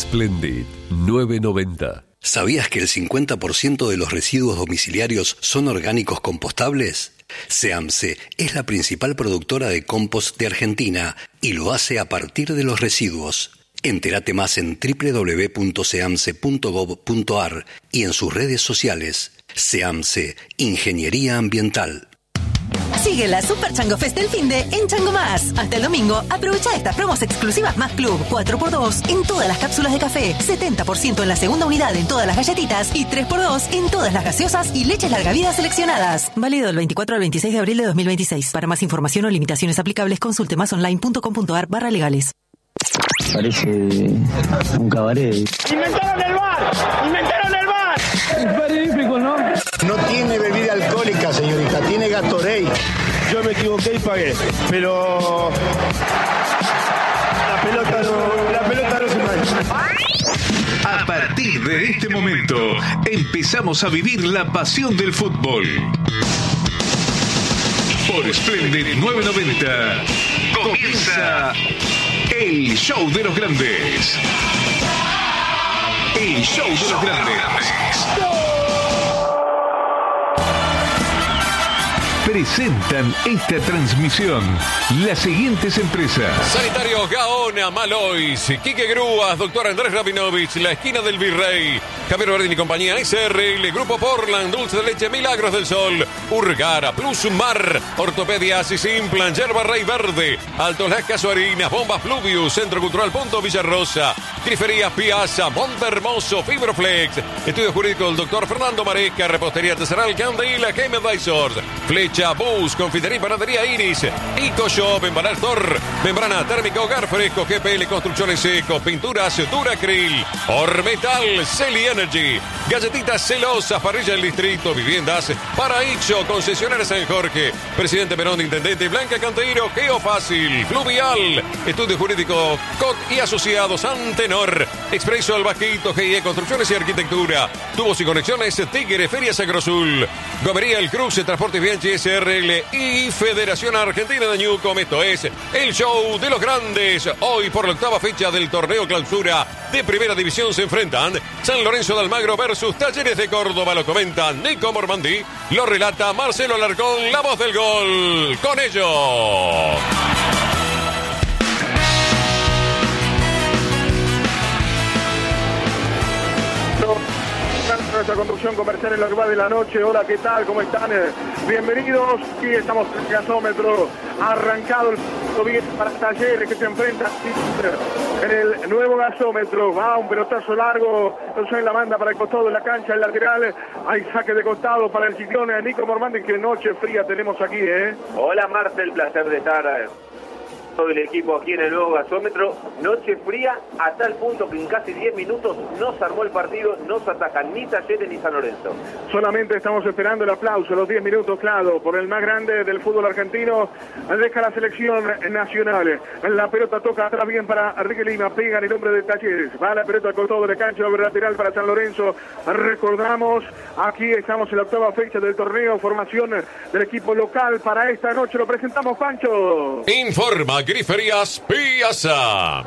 Splendid 990. ¿Sabías que el 50% de los residuos domiciliarios son orgánicos compostables? SEAMSE es la principal productora de compost de Argentina y lo hace a partir de los residuos. Entérate más en www.seamse.gov.ar y en sus redes sociales. SEAMSE, Ingeniería Ambiental. Sigue la Super Chango Fest del finde en Chango Más. Hasta el domingo, aprovecha estas promos exclusivas Más Club, 4x2 en todas las cápsulas de café, 70% en la segunda unidad en todas las galletitas y 3x2 en todas las gaseosas y leches larga vida seleccionadas. Válido del 24 al 26 de abril de 2026. Para más información o limitaciones aplicables, consulte másonline.com.ar/legales. Parece un cabaret. ¡Inventaron el bar! ¡Inventaron el bar! Es magnífico, ¿no? No tiene bebida alcohólica, señorita, tiene Gatorade. Yo me equivoqué y pagué, pero la pelota no se mancha. A partir de este momento, empezamos a vivir la pasión del fútbol. Por Splendid 990, comienza el show de los grandes. El show de los grandes. Presentan esta transmisión las siguientes empresas: Sanitarios Gaona, Malois, Quique Grúas, Doctor Andrés Rabinovich, La Esquina del Virrey, Javier Verdín y compañía, SRL, Grupo Portland, Dulce de Leche, Milagros del Sol, Urgara, Plus Mar, Ortopedias y Simplan, Yerba Rey Verde, Altos Las Casuarinas, Bombas Fluvius, Centro Cultural Punto Villarrosa, Griferías Piazza, Monte Hermoso, Fibroflex, Estudio Jurídico del Doctor Fernando Maresca, Repostería Artesanal Candela, Game Advisors, Flecha Bus, Confitería y Panadería Iris, Shop, Embalador, Membrana Térmica Hogar Fresco, GPL Construcciones Eco, Pinturas Duracril, Ormetal, Celi Energy, Galletitas Celosas, Parrilla del Distrito, Viviendas Paraíso, Concesionaria San Jorge, Presidente Perón, Intendente Blanca Canteiro, Geofácil, Fluvial, Estudio Jurídico COC y Asociados, Antenor, Expreso El Vasquito, GIE Construcciones y Arquitectura, Tubos y Conexiones, Tigre, Feria Sacrosul, Gomería El Cruce, Transportes Bianchi, SRL y Federación Argentina de Newcom. Esto es el show de los grandes. Hoy, por la octava fecha del torneo clausura de Primera División, se enfrentan San Lorenzo de Almagro versus Talleres de Córdoba. Lo comenta Nico Mormandí, lo relata Marcelo Alarcón, la voz del gol. Con ellos. Nuestra conducción comercial en lo que va de la noche. Hola, ¿qué tal? ¿Cómo están? Bienvenidos. Aquí estamos en el gasómetro. Arrancado el bien para Talleres, que se enfrenta en el nuevo gasómetro. Va un pelotazo largo. Entonces la manda para el costado de la cancha, el lateral. Hay saque de costado para el Ciclón. Nico Mormandi, que noche fría tenemos aquí, ¿eh? Hola, Marcel, placer de estar todo el equipo aquí en el nuevo gasómetro. Noche fría a tal punto que en casi 10 minutos no se armó el partido, no se atacan ni Talleres ni San Lorenzo. Solamente estamos esperando el aplauso, los 10 minutos, claro, por el más grande del fútbol argentino. Deja la selección nacional. La pelota toca atrás bien para Enrique Lima, pega en el hombre de Talleres. Va la pelota al costado de la cancha, lateral para San Lorenzo. Recordamos, aquí estamos en la octava fecha del torneo, formación del equipo local para esta noche. Lo presentamos, Pancho. Informa Griferías Piazza.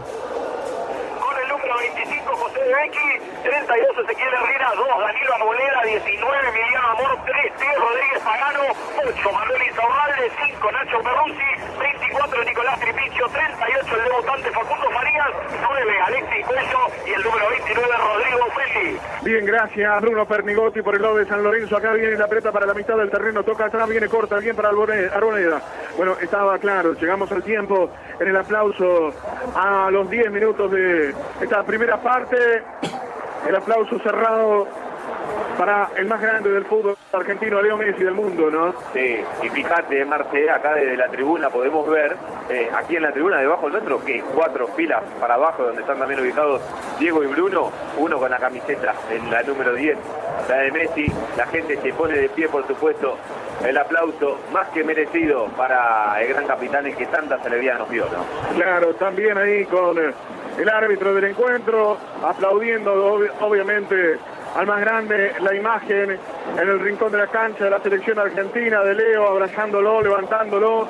Con el número 25, José de Becky, 32, Ezequiel Herrera, 2, Danilo Arboleda, 19, Emiliano Amor, 3, Tío Rodríguez Pagano, 8, Manuel Insaurralde, 5, Nacho Perruzzi, 24, Nicolás Tripicio, 38, el debutante Facundo Farías, 9, Alexis Cuello y el número 29, Rodrigo Feli. Bien, gracias Bruno Pernigotti por el lado de San Lorenzo. Acá viene la pelota para la mitad del terreno, toca atrás, viene corta, bien para Arboleda. Bueno, estaba claro, llegamos al tiempo en el aplauso a los 10 minutos de esta primera parte. El aplauso cerrado para el más grande del fútbol argentino, Leo Messi, del mundo, ¿no? Sí, y fíjate, Marce, acá desde la tribuna podemos ver, aquí en la tribuna debajo del nuestro, que 4 filas para abajo, donde están también ubicados Diego y Bruno, uno con la camiseta en la número 10, la de Messi. La gente se pone de pie, por supuesto. El aplauso más que merecido para el gran capitán, en que tantas alegrías nos dio, ¿no? Claro, también ahí con el árbitro del encuentro, aplaudiendo obviamente al más grande, la imagen en el rincón de la cancha de la selección argentina, de Leo abrazándolo, levantándolo,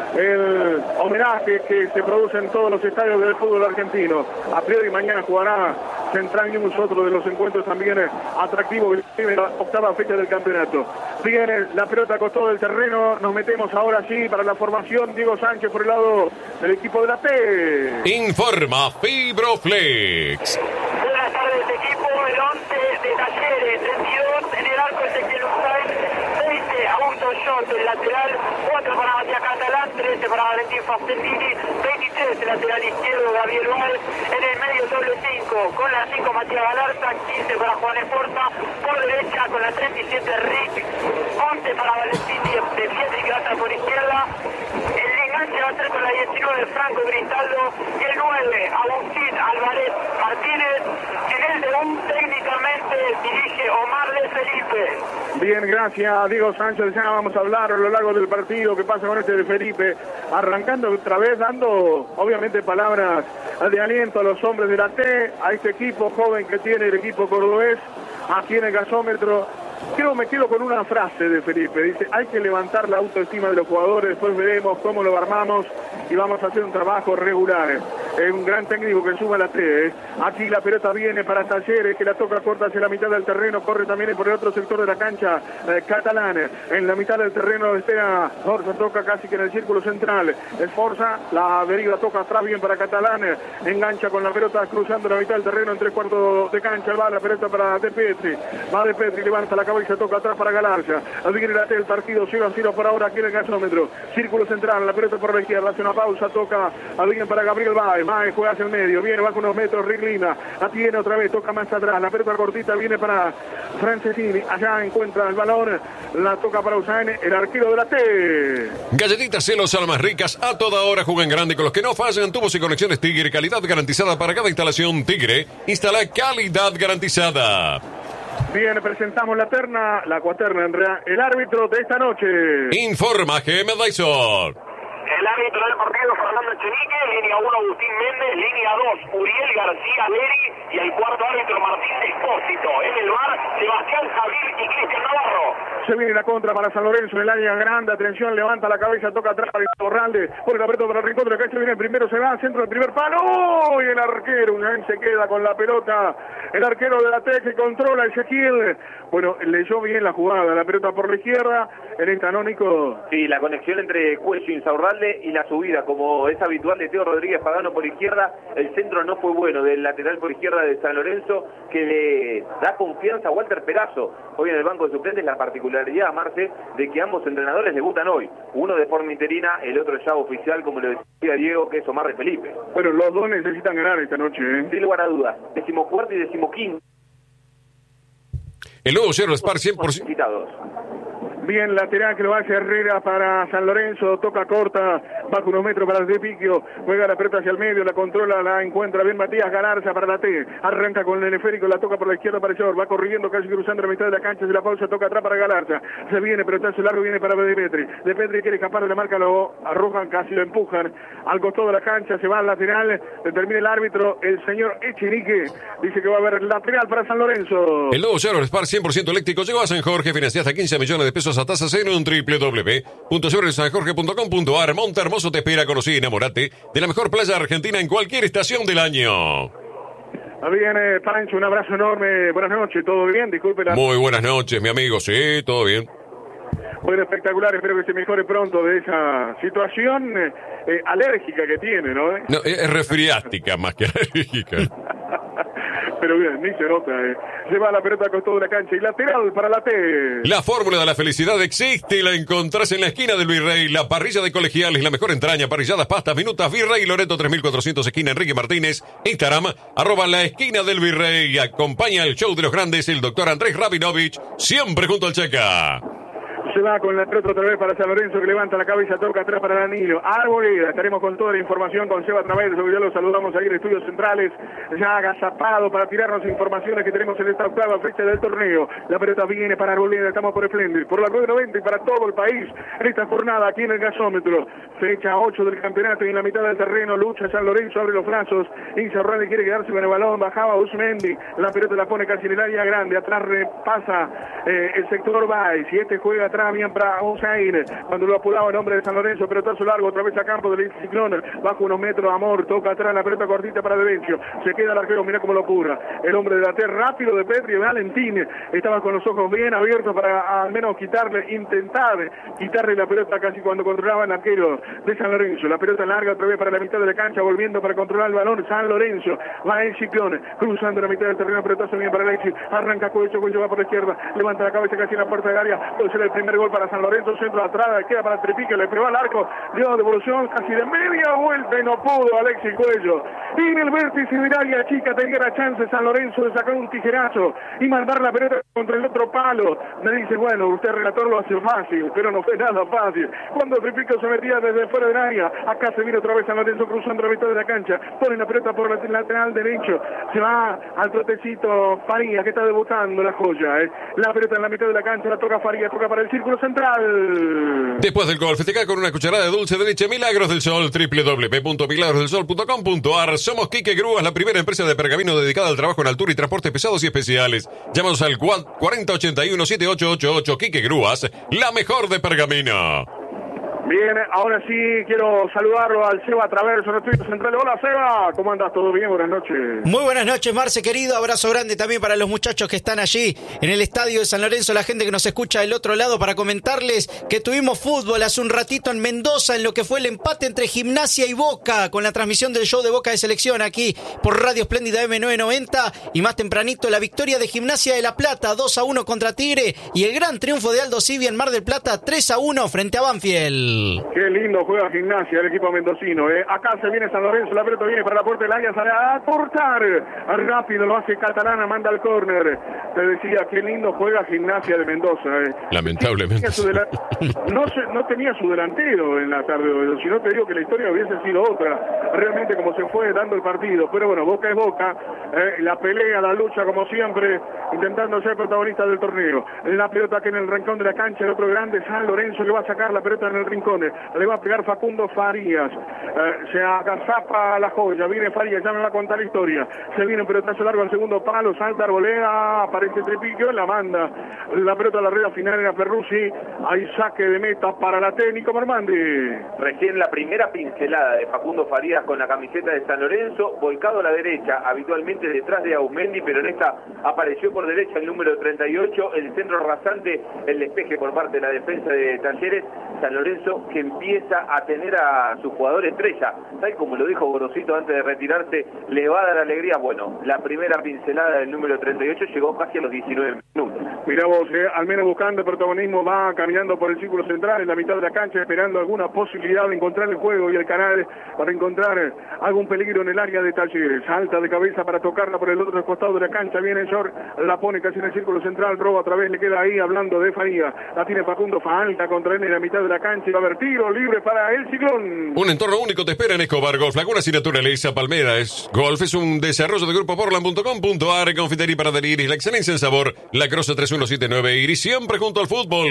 el homenaje que se produce en todos los estadios del fútbol argentino. A priori mañana jugará Central News, otro de los encuentros también atractivos de la octava fecha del campeonato. Viene la pelota a costado del terreno, nos metemos ahora sí para la formación. Diego Sánchez por el lado del equipo de la T. Informa Fibroflex. Buenas tardes, equipo. El 11 de Talleres, 32 en el arco Ezequiel Usain, 20 Augusto Short, el lateral, 4 para Matías Catalán, 13 para Valentín Faustini, 23 el lateral izquierdo Gabriel Báez, en el medio doble 5, con la 5 Matías Galarza, 15 para Juan Esforza, por derecha con la 37 Rick, 11 para Valentín de Pietri que va a estar por izquierda, el enganche va a ser con la 19 Franco Cristaldo y el 9 Agustín Álvarez Martínez. En el debut técnicamente dirige Omar de Felipe. Bien, gracias Diego Sánchez. Ya vamos a hablar a lo largo del partido que pasa con este de Felipe, arrancando otra vez, dando obviamente palabras de aliento a los hombres de la T, a este equipo joven que tiene el equipo cordobés aquí en el gasómetro. Me quedo con una frase de Felipe, dice: hay que levantar la autoestima de los jugadores, después veremos cómo lo armamos y vamos a hacer un trabajo regular. Es un gran técnico que suma la T. Aquí la pelota viene para Talleres, que la toca corta hacia la mitad del terreno, corre también por el otro sector de la cancha Catalán. En la mitad del terreno espera Forza, toca casi que en el círculo central. Esforza, la deriva toca atrás bien para Catalán, engancha con la pelota cruzando la mitad del terreno en 3/4 de cancha, va la pelota para De Petri, va De Petri, levanta la cabeza, toca atrás para Galarza. Viene la T, el partido 0-0 por ahora aquí en el gasómetro. Círculo central, la pelota por la izquierda, hace una pausa, toca a bien para Gabriel Báez. Báez juega hacia el medio, viene, baja unos metros, Rick Lima, la tiene otra vez, toca más atrás, la pelota cortita viene para Francesini, allá encuentra el balón, la toca para Usain, el arquero de la T. Galletitas Celos Almas Ricas, a toda hora juegan grande con los que no fallan. Tubos y conexiones Tigre, calidad garantizada para cada instalación. Tigre, instala calidad garantizada. Bien, presentamos la terna, la cuaterna en realidad, el árbitro de esta noche. Informa GM Dysor. El árbitro del partido, Fernando Echenique, línea 1 Agustín Méndez, línea 2 Uriel García Leri y el cuarto árbitro Martín Expósito. En el bar, Sebastián Javier y Cristian Navarro. Se viene la contra para San Lorenzo en el área grande, atención, levanta la cabeza, toca atrás para Borralde, pone la pelota para el rincón de la cancha, viene el primero, se va al centro del primer palo, ¡oh! Y el arquero, una vez se queda con la pelota, el arquero de la T que controla Ezequiel. Bueno, leyó bien la jugada, la pelota por la izquierda, en esta no, Nico. Sí, la conexión entre Cuello y Insaurralde y la subida, como es habitual de Teo Rodríguez Pagano por izquierda, el centro no fue bueno del lateral por izquierda de San Lorenzo, que le da confianza a Walter Perazo, hoy en el banco de suplentes. La particularidad, Marce, de que ambos entrenadores debutan hoy, uno de forma interina, el otro ya oficial, como le decía Diego, que es Omar de Felipe. Bueno, los dos necesitan ganar esta noche, ¿eh? Sin lugar a dudas, 14º y 15º. El nuevo Cerro Spar 100%. Bien, lateral que lo hace Herrera para San Lorenzo, toca corta, baja unos metros para el de Piquio, juega la pelota hacia el medio, la controla, la encuentra bien Matías Galarza para la T, arranca con el esférico, la toca por la izquierda para el Short, va corriendo casi cruzando la mitad de la cancha, se la pausa, toca atrás para Galarza, se viene, pelotazo largo, viene para De Petri, De Petri quiere escapar de la marca, lo arrojan, casi lo empujan al costado de la cancha, se va al lateral, determina el árbitro, el señor Echenique, dice que va a haber lateral para San Lorenzo. El nuevo Cerro Spar 100% eléctrico llegó a San Jorge, financia hasta 15 millones de pesos a tasa cero en www.cerrosanjorge.com.ar. Monte Hermoso te espera, conocí y enamorate de la mejor playa argentina en cualquier estación del año. Bien, Pancho, un abrazo enorme, buenas noches, ¿todo bien? Disculpe la... Muy buenas noches, mi amigo, sí, todo bien. Bueno, espectacular, espero que se mejore pronto de esa situación alérgica que tiene, ¿no? No, es resfriástica más que alérgica. Pero bien, ni se nota, Lleva la pelota a costado de la cancha y lateral para la T. La fórmula de la felicidad existe y la encontrás en la esquina del Virrey. La parrilla de Colegiales, la mejor entraña, parrilladas, pastas, minutas, Virrey, Loreto 3400, esquina Enrique Martínez, Instagram, @la esquina del Virrey. Acompaña el show de los grandes, el doctor Andrés Rabinovich, siempre junto al Checa. Se va con la pelota otra vez para San Lorenzo, que levanta la cabeza, toca atrás para Danilo. Arboleda, estaremos con toda la información con Seba Traverso, que ya lo saludamos ahí en Estudios Centrales, ya agazapado para tirarnos informaciones que tenemos en esta octava fecha del torneo. La pelota viene para Arboleda, estamos por Splendid, por la 990 y para todo el país en esta jornada aquí en el gasómetro. Fecha 8 del campeonato y en la mitad del terreno lucha San Lorenzo, abre los brazos, Insaurralde quiere quedarse con el balón, bajaba Usmendi, la pelota la pone casi en el área grande, atrás repasa el sector Baez y este juega atrás queda bien para Hussein, cuando lo apuraba el hombre de San Lorenzo, pelotazo largo, otra vez a campo del Ciclón, bajo unos metros, Amor, toca atrás la pelota cortita para Devencio, se queda el arquero, mira cómo lo apura, el hombre de la T rápido de Petri, Valentín, estaba con los ojos bien abiertos para al menos intentar quitarle la pelota casi cuando controlaba el arquero de San Lorenzo, la pelota larga otra vez para la mitad de la cancha, volviendo para controlar el balón, San Lorenzo, va el Ciclón, cruzando la mitad del terreno, pelotazo bien para Alexis, arranca Cuello va por la izquierda, levanta la cabeza casi en la puerta del área, puede ser el primer gol para San Lorenzo, centro atrás, queda para Trepique, le pegó al arco, dio devolución casi de media vuelta y no pudo Alexis Cuello, y en el vértice del área chica tenía la chance San Lorenzo de sacar un tijerazo y mandar la pelota contra el otro palo. Me dice, bueno, usted relator lo hace fácil, pero no fue nada fácil. Cuando Trepique se metía desde fuera del área, acá se viene otra vez San Lorenzo cruzando la mitad de la cancha, pone la pelota por el lateral derecho, se va al trotecito Farías, que está debutando la joya, la pelota en la mitad de la cancha, la toca Farías, toca para el círculo central. Después del gol, festejar con una cucharada de dulce de leche Milagros del Sol, www.milagrosdelsol.com.ar. Somos Quique Grúas, la primera empresa de pergamino dedicada al trabajo en altura y transportes pesados y especiales. Llámanos al 4081-7888. Quique Grúas, la mejor de pergamino. Bien, ahora sí quiero saludarlo al Seba Traverso, nuestro estudio central. Hola Seba, ¿cómo andas? ¿Todo bien? Buenas noches. Muy buenas noches, Marce querido, abrazo grande también para los muchachos que están allí en el estadio de San Lorenzo, la gente que nos escucha del otro lado, para comentarles que tuvimos fútbol hace un ratito en Mendoza en lo que fue el empate entre Gimnasia y Boca, con la transmisión del show de Boca de Selección aquí por Radio Espléndida M990, y más tempranito la victoria de Gimnasia de La Plata 2-1 contra Tigre y el gran triunfo de Aldo Civi en Mar del Plata 3-1 frente a Banfield. Qué lindo juega Gimnasia el equipo mendocino, Acá se viene San Lorenzo, la pelota viene para la puerta del área, sale a cortar, rápido lo hace Catalana, manda al córner. Te decía, qué lindo juega Gimnasia de Mendoza, Lamentablemente. No tenía su delantero en la tarde de hoy, si no te digo que la historia hubiese sido otra, realmente como se fue dando el partido, pero bueno, Boca es Boca, la pelea, la lucha como siempre, intentando ser protagonista del torneo. La pelota que en el rincón de la cancha, el otro grande, San Lorenzo, que va a sacar la pelota en el rincón, le va a pegar Facundo Farías, se agazapa la joya, viene Farías, ya me va a contar la historia, se viene un pelotazo largo al segundo palo, salta Arboleda, aparece Trepique, la manda, la pelota a la red final era Perruzzi, hay saque de meta para la técnica Marmandi. Recién la primera pincelada de Facundo Farías con la camiseta de San Lorenzo, volcado a la derecha, habitualmente detrás de Aumendi, pero en esta apareció por derecha el número 38, el centro rasante, el despeje por parte de la defensa de Talleres. San Lorenzo que empieza a tener a su jugador estrella, tal como lo dijo Gorosito antes de retirarse, le va a dar alegría. Bueno, la primera pincelada del número 38 llegó casi a los 19 minutos. Mirá vos, al menos buscando el protagonismo, va caminando por el círculo central en la mitad de la cancha, esperando alguna posibilidad de encontrar el juego y el canal para encontrar algún peligro en el área de Talleres. Salta de cabeza para tocarla por el otro costado de la cancha, viene Short, la pone casi en el círculo central, roba otra vez, le queda ahí hablando de Faría, la tiene Facundo, falta contra él en la mitad de la cancha y va a haber tiro libre para el Ciclón. Un entorno único te espera en Escobar Golf, Laguna sin naturaleza, Palmeras. Golf es un desarrollo de grupoportland.com.ar, confitería para adherir, la excelencia en sabor, la Cross 3179 y siempre junto al fútbol.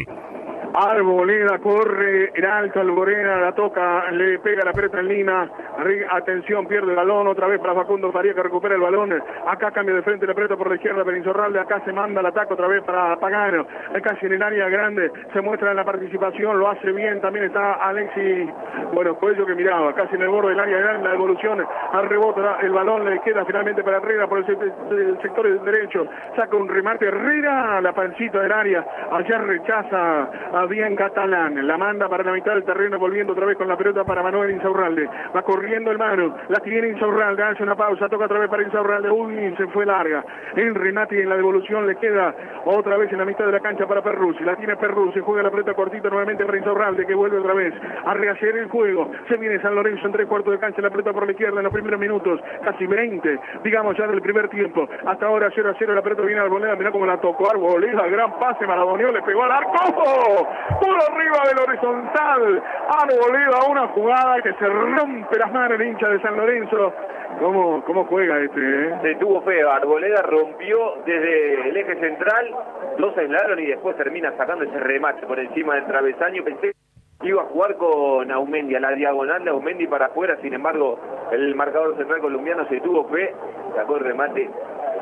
Arboleda corre en alto, Arboleda la toca, le pega la pelota en Lima, atención, pierde el balón, otra vez para Facundo Faría que recupera el balón, acá cambia de frente la pelota por la izquierda para Insaurralde, acá se manda el ataque otra vez para Pagano, casi en el área grande, se muestra en la participación, lo hace bien, también está Alexis, bueno, Cuello que miraba, casi en el borde del área grande, la devolución, al rebote, el balón le queda finalmente para Herrera por el sector derecho, saca un remate Herrera, la pancita del área, allá rechaza a bien Catalán, la manda para la mitad del terreno, volviendo otra vez con la pelota para Manuel Insaurralde, va corriendo el mano, la tiene Insaurralde, hace una pausa, toca otra vez para Insaurralde, uy, se fue larga, el remate y en la devolución le queda otra vez en la mitad de la cancha para Perruzzi, la tiene Perruzzi, juega la pelota cortita nuevamente para Insaurralde, que vuelve otra vez a rehacer el juego, se viene San Lorenzo en 3/4 de cancha, la pelota por la izquierda en los primeros minutos, casi 20, digamos ya del primer tiempo, hasta ahora 0-0, la pelota viene a Arboleda, mirá cómo la tocó Arboleda, gran pase, Maradonió, le pegó al arco, por arriba del horizontal, Arboleda, una jugada que se rompe las manos el hincha de San Lorenzo. ¿Cómo juega Se tuvo feo, Arboleda rompió desde el eje central, los aislaron y después termina sacando ese remate por encima del travesaño. Pensé que iba a jugar con Aumendi, a la diagonal de Aumendi para afuera, sin embargo el marcador central colombiano se tuvo fe, sacó el remate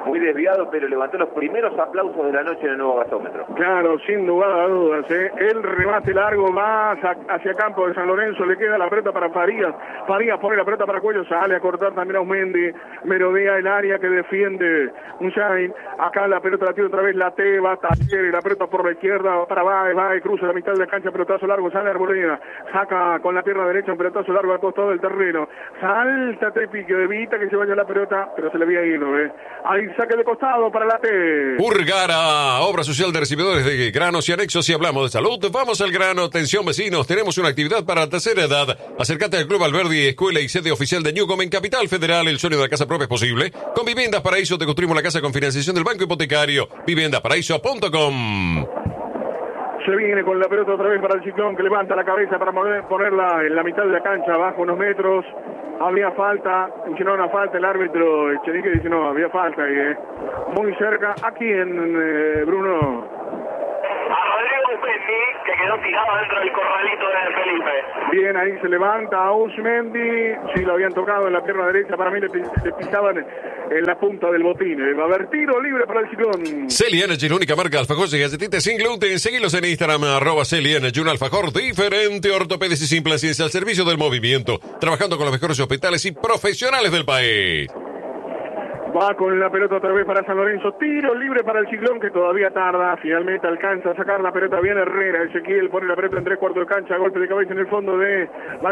muy desviado, pero levantó los primeros aplausos de la noche en el nuevo gasómetro. Claro, sin lugar a dudas, el remate largo más hacia campo de San Lorenzo, le queda la pelota para Farías pone la pelota para Cuello, sale a cortar también a Osmendi, merodea el área que defiende Unchain, acá la pelota la tira otra vez, la Teba, Talleres, la pelota por la izquierda para Baez, cruza la mitad de la cancha, pelotazo largo, sale Arboleda, saca con la pierna derecha un pelotazo largo al costado del terreno, salta Trepi que evita que se vaya la pelota, pero se le había ido, ahí saque de costado para la T. Urgara, obra social de recibidores de granos y anexos. Y hablamos de salud, vamos al grano. Atención vecinos, tenemos una actividad para la tercera edad. Acércate al Club Alberdi, escuela y sede oficial de Newcom en Capital Federal. El sueño de la casa propia es posible. Con Viviendas Paraíso te construimos la casa con financiación del Banco Hipotecario. Viviendaparaíso.com. Se viene con la pelota otra vez para el Ciclón, que levanta la cabeza para ponerla en la mitad de la cancha, abajo unos metros. Había falta, no una falta, el árbitro Echenique dice no, había falta ahí, muy cerca. Aquí en Bruno. A Rodrigo Usmendi, que quedó tirado dentro del corralito de Felipe. Bien, ahí se levanta a Usmendi, sí lo habían tocado en la pierna derecha, para mí le pisaban en la punta del botín. Va a haber tiro libre para el Ciclón. Celi Energy, la única marca de alfajores y galletitas sin gluten. Seguilos en Instagram, @Celi Energy, un alfajor diferente, ortopedia y sin ciencia al servicio del movimiento, trabajando con los mejores hospitales y profesionales del país. Va con la pelota otra vez para San Lorenzo. Tiro libre para el Ciclón, que todavía tarda. Finalmente alcanza a sacar la pelota bien Herrera. Ezequiel pone la pelota en 3/4 de cancha. Golpe de cabeza en el fondo de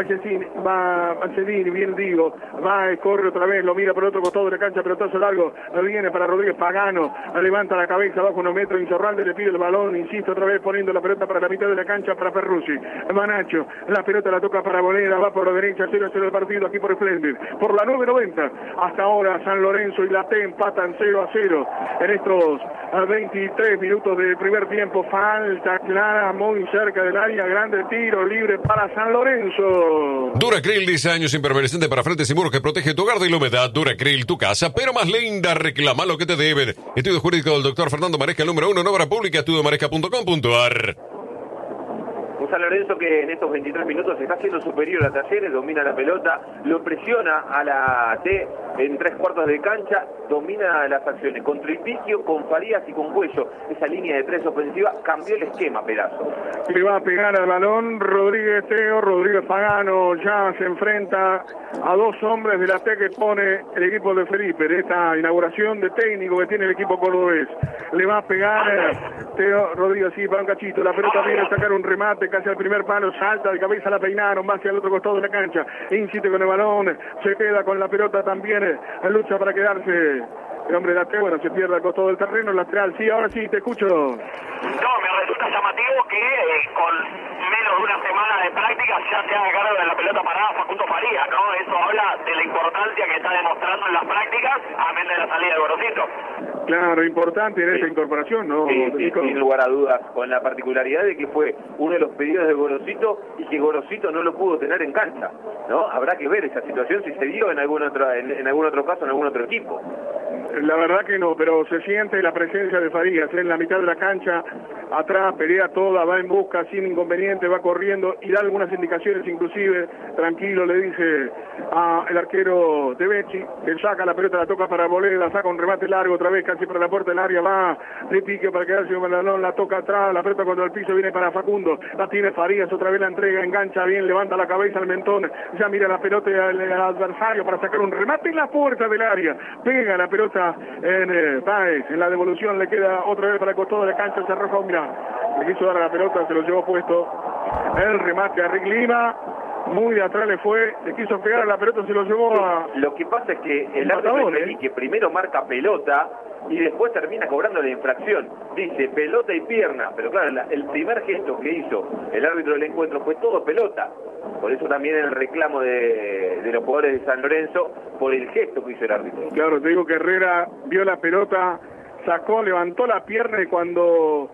Balcedini, bien digo. Va, corre otra vez, lo mira por otro costado de la cancha. Pelotazo largo. Viene para Rodríguez Pagano. Levanta la cabeza bajo unos metros. Insorralde le pide el balón. Insiste otra vez poniendo la pelota para la mitad de la cancha para Ferruzzi. Va Nacho. La pelota la toca para Bolera. Va por la derecha. 0-0 el partido aquí por Splendid. Por la 9:90. Hasta ahora San Lorenzo y la T empatan 0-0 en estos 23 minutos del primer tiempo. Falta clara muy cerca del área grande, tiro libre para San Lorenzo. Duracril, diseños impermanente para frentes y muros que protege tu hogar de la humedad. Duracril, tu casa, pero más linda. Reclama lo que te deben. Estudio jurídico del doctor Fernando Maresca, el número 1 en obra pública, estudiomaresca.com.ar. Un San Lorenzo que en estos 23 minutos está siendo superior a Talleres, domina la pelota, lo presiona a la T en 3/4 de cancha, domina las acciones con Tripiquio, con Farías y con Cuello. Esa línea de 3 ofensiva cambió el esquema, Pedazo. Le va a pegar al balón Rodríguez Teo, Rodríguez Pagano ya se enfrenta a dos hombres de la T que pone el equipo de Felipe, de esta inauguración de técnico que tiene el equipo cordobés. Le va a pegar Teo Rodríguez, sí, para un cachito, la pelota viene a sacar un remate casi al primer palo, salta de cabeza, la peinaron, va hacia el otro costado de la cancha, insiste con el balón, se queda con la pelota también, lucha para quedarse el hombre de la T, bueno, se pierde al costado del terreno, lateral, sí, ahora sí, te escucho. No, me resulta llamativo que con menos de una semana de práctica ya se haga cargo de la pelota parada Facundo Farías, ¿no? Eso habla de la importancia que está demostrando en las prácticas, amén de la salida de Gorosito. Claro, importante en esa incorporación, ¿no? Sí, sin lugar a dudas, con la particularidad de que fue uno de los pedidos de Gorosito y que Gorosito no lo pudo tener en cancha, ¿no? Habrá que ver esa situación si se dio en algún otro caso, en algún otro equipo. La verdad que no, pero se siente la presencia de Farías en la mitad de la cancha, atrás, pelea toda, va en busca sin inconveniente, va corriendo y da algunas indicaciones, inclusive, tranquilo, le dice al arquero de Becci, que saca la pelota, la toca para Bolera, saca un remate largo otra vez, casi para la puerta del área, va de pique para quedarse con el balón, la toca atrás, la pelota cuando el piso viene para Facundo, la tiene Farías, otra vez la entrega, engancha bien, levanta la cabeza al mentón, ya mira la pelota al adversario para sacar un remate en la puerta del área, pega la pelota en Baez, en la devolución le queda otra vez para el costado de la cancha, se arroja, mira, le quiso dar a la pelota, se lo llevó puesto, el remate a Rick Lima, muy de atrás le fue, le quiso pegar a la pelota, se lo llevó a... Lo que pasa es que el árbitro que primero marca pelota y después termina cobrando la infracción, dice pelota y pierna, pero claro, el primer gesto que hizo el árbitro del encuentro fue todo pelota, por eso también el reclamo de los jugadores de San Lorenzo por el gesto que hizo el árbitro. Claro, te digo que Herrera vio la pelota, sacó, levantó la pierna y cuando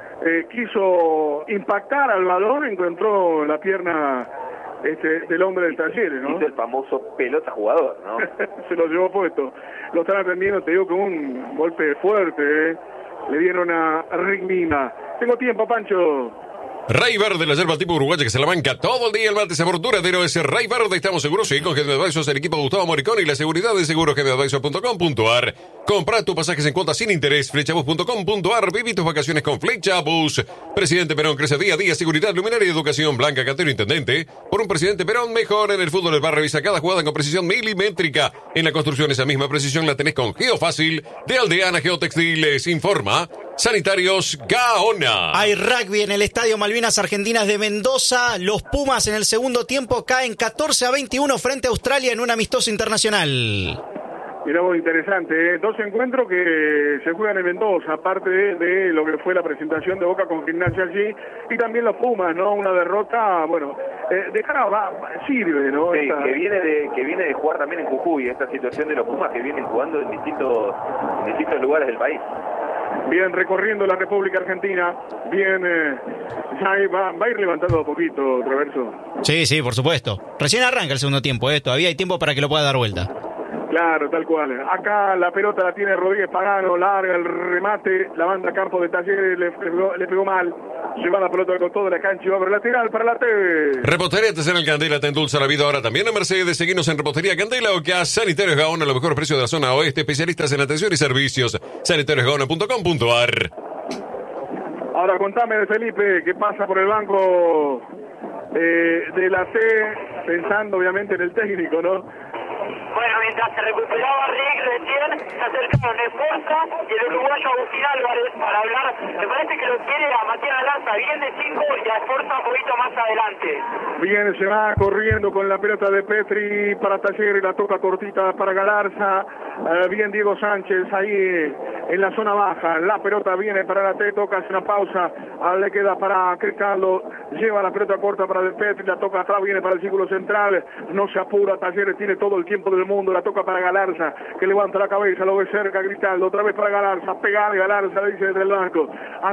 quiso impactar al balón encontró la pierna del hombre del Talleres, ¿no? Hizo el famoso pelota jugador, ¿no? Se lo llevó puesto. Lo están atendiendo, te digo, con un golpe fuerte, Le dieron a Rick Lima. Tengo tiempo, Pancho. Ray Verde, la yerba tipo uruguaya que se la banca todo el día. El mate sabor duradero es Ray Verde. Estamos seguros y con General Advisors, el equipo Gustavo Moricón y la seguridad de seguros generaladvisors.com.ar. Compra tus pasajes en cuotas sin interés. Flechabus.com.ar. Viví tus vacaciones con Flechabus. Presidente Perón crece día a día. Seguridad, luminaria y educación. Blanca Cantero, intendente. Por un presidente Perón mejor en el fútbol del bar. Revisa cada jugada con precisión milimétrica. En la construcción esa misma precisión la tenés con Geofácil de Aldeana Geotextiles. Informa Sanitarios Gaona. Hay rugby en el Estadio Malvinas Argentinas de Mendoza. Los Pumas en el segundo tiempo caen 14-21 frente a Australia en un amistoso internacional. Mirá vos, interesante, Dos encuentros que se juegan en Mendoza, aparte de lo que fue la presentación de Boca con Gimnasia allí, y también los Pumas, ¿no? Una derrota, bueno, de cara sirve, ¿no? Sí, que viene de jugar también en Jujuy, esta situación de los Pumas que vienen jugando en distintos lugares del país. Bien, recorriendo la República Argentina, bien, ya va a ir levantando un poquito, Roberto. Sí, por supuesto. Recién arranca el segundo tiempo, todavía hay tiempo para que lo pueda dar vuelta. Claro, tal cual. Acá la pelota la tiene Rodríguez Pagano, larga el remate, la banda a campo de Talleres le pegó mal. Lleva la pelota al costado de la cancha y va por el lateral para la T. Repostería Artesanal Candela te endulza la vida ahora también en Mercedes. Seguinos en Repostería Candela o que a Sanitarios Gaona, los mejores precios de la zona oeste, especialistas en atención y servicios. sanitariosgaona.com.ar. Ahora contame, Felipe, ¿qué pasa por el banco de la C? Pensando obviamente en el técnico, ¿no? Bueno, mientras se recuperaba Rick recién, se acercaron Esforza y el uruguayo Agustín Álvarez para hablar. Me parece que lo quiere a Matías Galarza bien de 5 y a Esforza un poquito más adelante. Bien, se va corriendo con la pelota de Petri para Talleres, la toca cortita para Galarza. Bien Diego Sánchez ahí en la zona baja. La pelota viene para la T, toca, hace una pausa. Le queda para Cristaldo, lleva la pelota corta para de Petri, la toca atrás, viene para el círculo central. No se apura, Talleres tiene todo el tiempo del mundo, la toca para Galarza, que levanta la cabeza, lo ve cerca, Cristaldo, otra vez para Galarza, pegar Galarza, le dice desde el banco,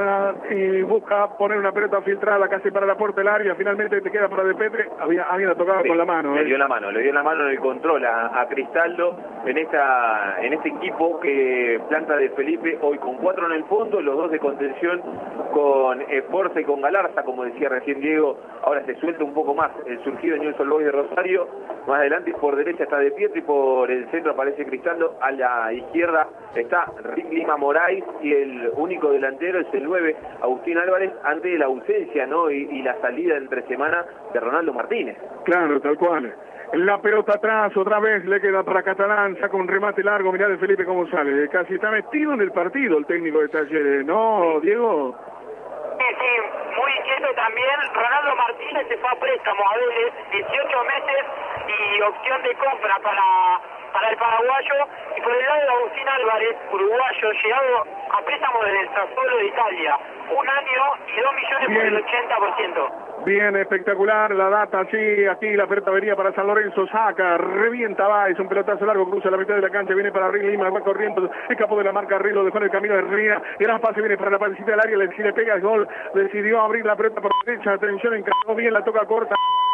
y busca poner una pelota filtrada casi para la puerta del área, finalmente te queda para De Petri, había tocado con la mano. Le dio la mano en el control a Cristaldo, en este equipo que planta de Felipe, hoy con 4 en el fondo, los 2 de contención con Esforza y con Galarza, como decía recién Diego, ahora se suelta un poco más el surgido de Newell's Old Boys de Rosario, más adelante por derecha está De Pietri, por el centro aparece Cristaldo, a la izquierda está Rick Lima Moraes y el único delantero es el 9, Agustín Álvarez, ante la ausencia, ¿no? y la salida entre semana de Ronaldo Martínez. Claro, tal cual. La pelota atrás, otra vez le queda para Catalán, saca un remate largo, mirá de Felipe cómo sale, casi está metido en el partido el técnico de Talleres, ¿no, Diego? Sí, muy inquieto también. Ronaldo Martínez se fue a préstamo a Vélez, 18 meses y opción de compra para el paraguayo. Y por el lado de Agustín Álvarez, uruguayo, llegado a préstamo desde el Sassuolo de Italia. 1 año y 2 millones por el 80%. Bien, espectacular la data, sí, aquí la pelota venía para San Lorenzo, saca, revienta, va, es un pelotazo largo, cruza la mitad de la cancha, viene para Rick Lima, va corriendo, escapó de la marca Rick, lo dejó en el camino de Rina, y el pase viene para la parecita del área, si le pega el gol, decidió abrir la pelota por derecha, atención, encargó bien, la toca corta,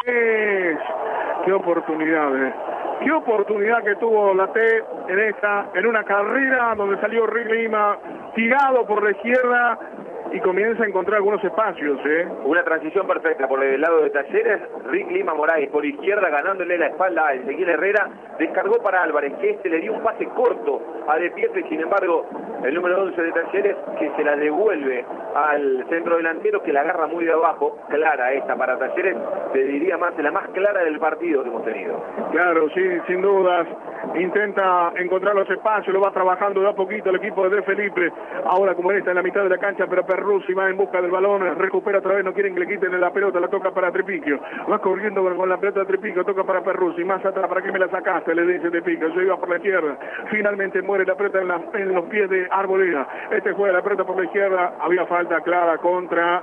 qué oportunidad, qué oportunidad que tuvo la T en una carrera donde salió Rick Lima, tirado por la izquierda, y comienza a encontrar algunos espacios, Una transición perfecta por el lado de Talleres, Rick Lima Moraes por izquierda ganándole la espalda a Ezequiel Herrera, descargó para Álvarez, que le dio un pase corto a De Pietri, sin embargo, el número 11 de Talleres, que se la devuelve al centro delantero, que la agarra muy de abajo, clara esta para Talleres, te diría más, la más clara del partido que hemos tenido. Claro, sí, sin dudas, intenta encontrar los espacios, lo va trabajando de a poquito el equipo de Felipe, ahora como está en la mitad de la cancha, pero Perruzzi va en busca del balón, recupera otra vez, no quieren que le quiten la pelota, la toca para Tripicchio, va corriendo con la pelota de Tripicchio, toca para Perruzzi, más atrás, ¿para qué me la sacaste? Le dice Tripicchio, yo iba por la izquierda, finalmente muere la pelota en los pies de Arboleda, juega la pelota por la izquierda, había falta clara contra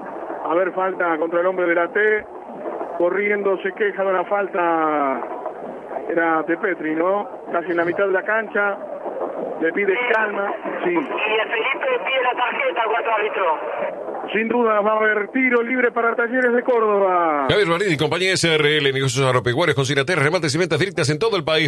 el hombre de la T, corriendo, se queja de una falta, era de Petri, ¿no? Casi en la mitad de la cancha, le pide calma, sí. Y Felipe pide la tarjeta al cuarto árbitro. Sin duda va a haber tiro libre para Talleres de Córdoba. Javier Marini, compañía SRL, negocios agropecuarios con Sinater, remates y ventas directas en todo el país,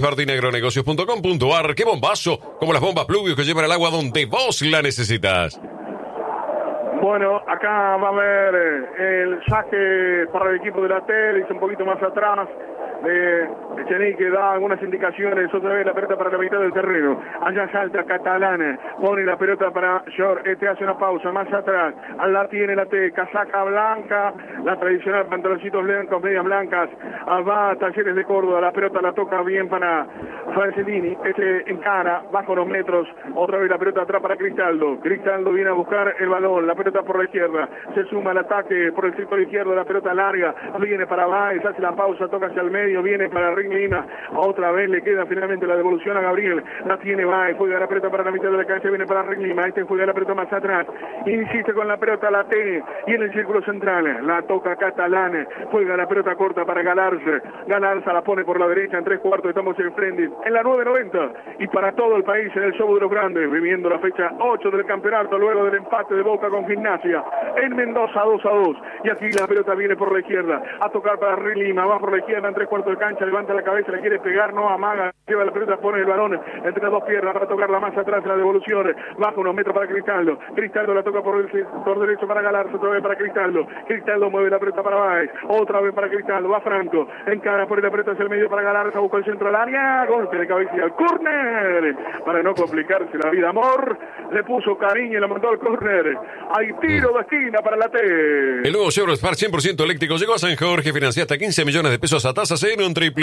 martinagronegocios.com.ar. ¡Qué bombazo! Como las bombas Pluvius que llevan el agua donde vos la necesitas. Bueno, acá va a haber el saque para el equipo de la Telis, un poquito más atrás. Echenique da algunas indicaciones, otra vez la pelota para la mitad del terreno, allá salta Catalán, pone la pelota para Short, hace una pausa, más atrás, la tiene la T, casaca blanca, la tradicional, pantaloncitos blancos, medias blancas, va a Talleres de Córdoba, la pelota la toca bien para Francelini, encara, bajo unos metros, otra vez la pelota atrás para Cristaldo viene a buscar el balón, la pelota por la izquierda, se suma al ataque por el sector izquierdo, la pelota larga, viene para Báez, hace la pausa, toca hacia el medio, viene para Ring Lima, otra vez le queda finalmente la devolución a Gabriel, la tiene Báez, juega la pelota para la mitad de la cancha, viene para Ring Lima, juega la pelota más atrás, insiste con la pelota, la T, y en el círculo central, la toca Catalán, juega la pelota corta para Galarza la pone por la derecha, en 3/4, estamos en frente, en la 9:90, y para todo el país en el show de los grandes, viviendo la fecha 8 del campeonato, luego del empate de Boca con Gimnasia, en Mendoza 2-2, y aquí la pelota viene por la izquierda, a tocar para Ring Lima, va por la izquierda, en 3/4 de cancha, levanta la cabeza, le quiere pegar, no amaga, lleva la pelota, pone el balón entre las dos piernas para tocarla más atrás, la devolución, baja unos metros para Cristaldo la toca por el sector derecho para Galarza, otra vez para Cristaldo mueve la pelota para Báez, otra vez para Cristaldo, va Franco, encara, pone la pelota hacia el medio para Galarza, busca el centro al área, golpe de cabeza y al córner, para no complicarse la vida, Amor, le puso cariño y la mandó al córner, hay tiro de esquina para la T. El nuevo Chevrolet Spark 100% eléctrico llegó a San Jorge, financia hasta 15 millones de pesos a tasas en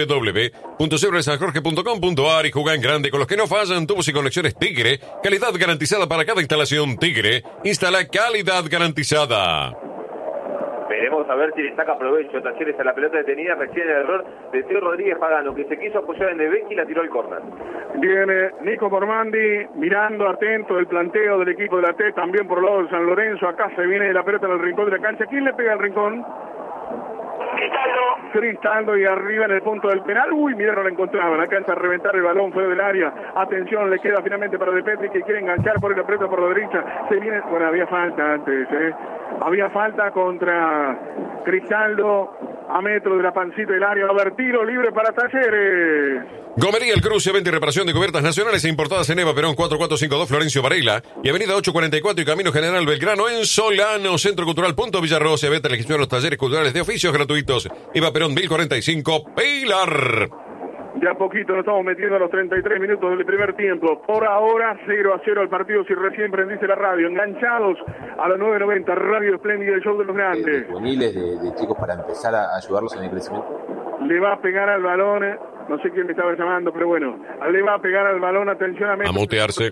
www.chevroletsanjorge.com.ar y juega en grande con los que no fallan, tubos y conexiones Tigre, calidad garantizada para cada instalación Tigre, instala calidad garantizada. Veremos a ver si le saca provecho Talleres a la pelota detenida, recién el error de Teo Rodríguez Pagano, que se quiso apoyar en Nebeki y la tiró al córner. Viene Nico Mormandi mirando atento el planteo del equipo de la T, también por el lado de San Lorenzo, acá se viene la pelota en el rincón de la cancha, ¿quién le pega al rincón? Cristaldo y arriba en el punto del penal. Uy, mira, no la encontraban. Alcanza a reventar el balón fuera del área. Atención, le queda finalmente para De Petri, que quiere enganchar por la pelota por la derecha. Se viene, bueno, había falta antes, Había falta contra Cristaldo a metro de la pancita del área. Va a haber tiro libre para Talleres. Gomería El Cruce, venta y reparación de cubiertas nacionales e importadas en Eva Perón 4452 Florencio Varela y avenida 844 y Camino General Belgrano en Solano, Centro Cultural Punto Villarrosa, venta la gestión de los talleres culturales de oficios gratuitos. Eva Perón 1045 Pilar. De a poquito nos estamos metiendo a los 33 minutos del primer tiempo. Por ahora 0-0 el partido si recién prendiste la radio. Enganchados a las 9:90, Radio Espléndida, el show de los grandes. Juveniles de chicos para empezar a ayudarlos en el crecimiento. Le va a pegar al balón, no sé quién me estaba llamando, pero bueno, le va a pegar al balón, atención a mutearse.